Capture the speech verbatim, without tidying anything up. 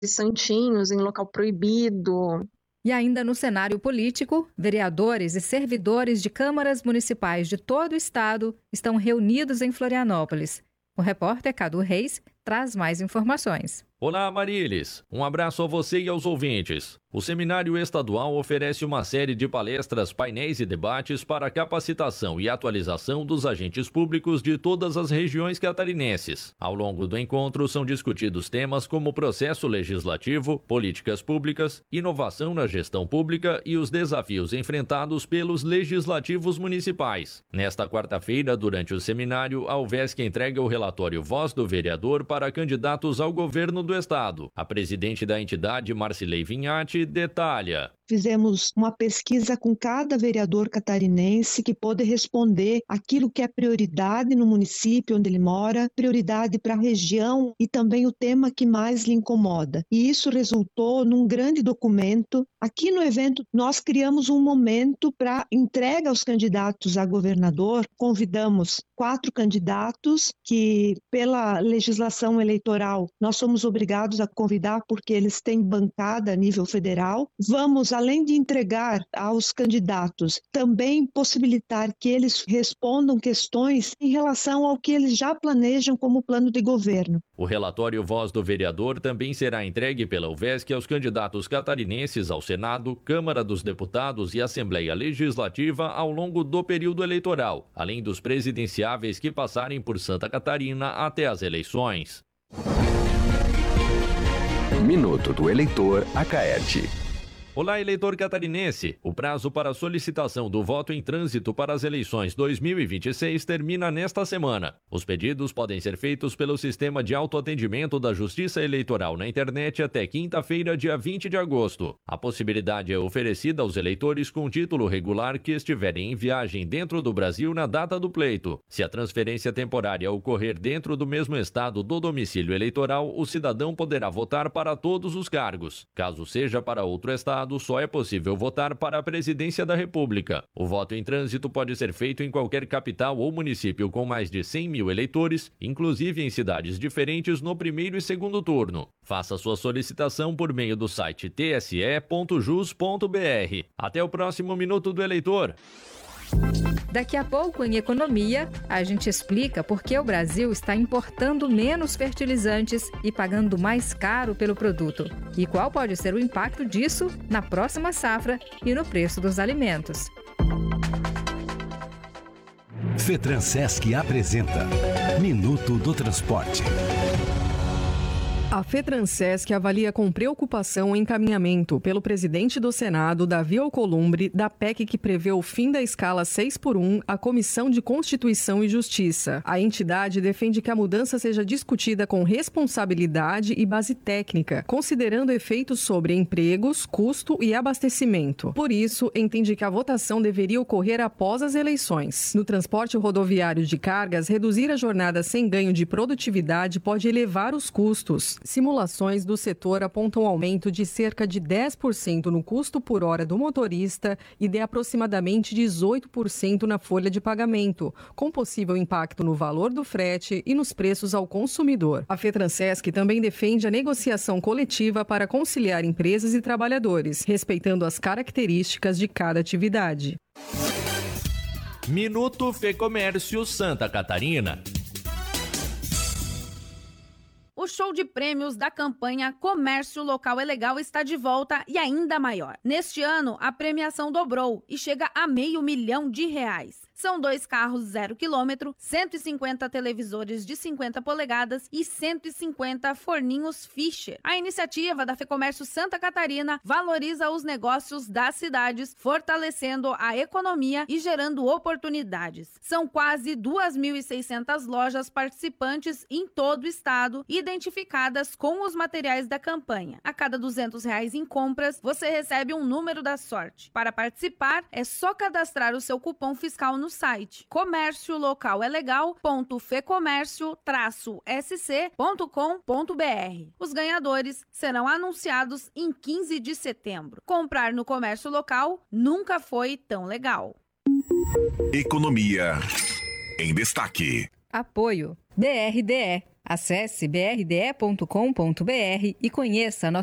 de santinhos em local proibido. E ainda no cenário político, vereadores e servidores de câmaras municipais de todo o estado estão reunidos em Florianópolis. O repórter Cadu Reis traz mais informações. Olá, Marilis. Um abraço a você e aos ouvintes. O Seminário Estadual oferece uma série de palestras, painéis e debates para a capacitação e atualização dos agentes públicos de todas as regiões catarinenses. Ao longo do encontro são discutidos temas como processo legislativo, políticas públicas, inovação na gestão pública e os desafios enfrentados pelos legislativos municipais. Nesta quarta-feira, durante o seminário, a UVESC entrega o relatório Voz do Vereador para candidatos ao governo do Estado. A presidente da entidade, Marcilei Vinhati, detalha. Fizemos uma pesquisa com cada vereador catarinense que pôde responder aquilo que é prioridade no município onde ele mora, prioridade para a região e também o tema que mais lhe incomoda. E isso resultou num grande documento. Aqui no evento nós criamos um momento para entrega aos candidatos a governador. Convidamos quatro candidatos que, pela legislação eleitoral, nós somos obrigados a convidar porque eles têm bancada a nível federal. Vamos, além de entregar aos candidatos, também possibilitar que eles respondam questões em relação ao que eles já planejam como plano de governo. O relatório Voz do Vereador também será entregue pela UVESC aos candidatos catarinenses ao Senado, Câmara dos Deputados e Assembleia Legislativa ao longo do período eleitoral, além dos presidenciáveis que passarem por Santa Catarina até as eleições. Minuto do Eleitor Acaerte. Olá, eleitor catarinense! O prazo para solicitação do voto em trânsito para as eleições dois mil e vinte e seis termina nesta semana. Os pedidos podem ser feitos pelo sistema de autoatendimento da Justiça Eleitoral na internet até quinta-feira, dia vinte de agosto. A possibilidade é oferecida aos eleitores com título regular que estiverem em viagem dentro do Brasil na data do pleito. Se a transferência temporária ocorrer dentro do mesmo estado do domicílio eleitoral, o cidadão poderá votar para todos os cargos. Caso seja para outro estado, só é possível votar para a presidência da República. O voto em trânsito pode ser feito em qualquer capital ou município com mais de cem mil eleitores, inclusive em cidades diferentes no primeiro e segundo turno. Faça sua solicitação por meio do site t s e ponto jus ponto b r. Até o próximo Minuto do Eleitor. Daqui a pouco, em Economia, a gente explica por que o Brasil está importando menos fertilizantes e pagando mais caro pelo produto. E qual pode ser o impacto disso na próxima safra e no preço dos alimentos. FETRANSESC apresenta Minuto do Transporte. A FETRANSESC avalia com preocupação o encaminhamento pelo presidente do Senado, Davi Alcolumbre, da P E C que prevê o fim da escala seis por um à Comissão de Constituição e Justiça. A entidade defende que a mudança seja discutida com responsabilidade e base técnica, considerando efeitos sobre empregos, custo e abastecimento. Por isso, entende que a votação deveria ocorrer após as eleições. No transporte rodoviário de cargas, reduzir a jornada sem ganho de produtividade pode elevar os custos. Simulações do setor apontam aumento de cerca de dez por cento no custo por hora do motorista e de aproximadamente dezoito por cento na folha de pagamento, com possível impacto no valor do frete e nos preços ao consumidor. A FETRANSESC também defende a negociação coletiva para conciliar empresas e trabalhadores, respeitando as características de cada atividade. Minuto Fecomércio Santa Catarina. O show de prêmios da campanha Comércio Local é Legal está de volta e ainda maior. Neste ano, a premiação dobrou e chega a meio milhão de reais. São dois carros zero quilômetro, cento e cinquenta televisores de cinquenta polegadas e cento e cinquenta forninhos Fischer. A iniciativa da Fecomércio Santa Catarina valoriza os negócios das cidades, fortalecendo a economia e gerando oportunidades. São quase duas mil e seiscentas lojas participantes em todo o estado, identificadas com os materiais da campanha. A cada duzentos reais em compras, você recebe um número da sorte. Para participar, é só cadastrar o seu cupom fiscal no site comércio local é legal ponto fecomércio traço s c ponto com ponto b r. Os ganhadores serão anunciados em quinze de setembro. Comprar no comércio local nunca foi tão legal. Economia em destaque. Apoio B R D E, Acesse b r d e ponto com ponto b r e conheça a nossa